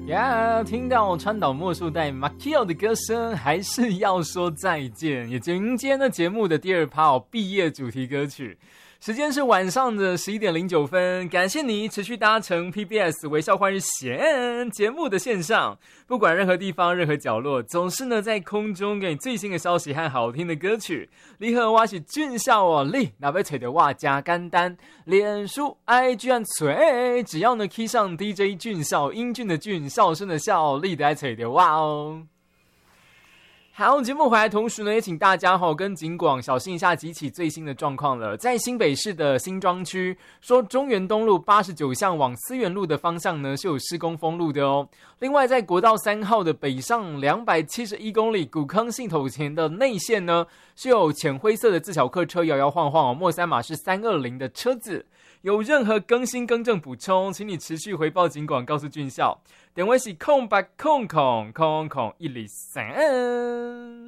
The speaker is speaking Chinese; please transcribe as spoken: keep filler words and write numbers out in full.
呀、yeah, 听到川岛茉树代 Makio 的歌声，还是要说再见，也迎接呢节目的第二趴哦，毕业主题歌曲。时间是晚上的十一点零九分，感谢你持续搭乘 P B S 微笑换日线节目的线上，不管任何地方任何角落，总是呢在空中给你最新的消息和好听的歌曲。你好，我是俊孝哦，你若要找到我加简单，脸书 I G 和嘴，只要呢 key 上 D J 俊孝，英俊的俊，笑声的笑，你就会找到我哦。好，节目回来同时呢，也请大家齁跟警广小心一下几起最新的状况了。在新北市的新庄区，说中原东路八十九巷往思源路的方向呢是有施工封路的哦。另外，在国道三号的北上两百七十一公里古坑信头前的内线呢，是有浅灰色的自小客车摇摇晃晃哦，末三码是三二零的车子。有任何更新更正补充，请你持续回报警广，告诉俊孝。电话是空八空空空空一零三。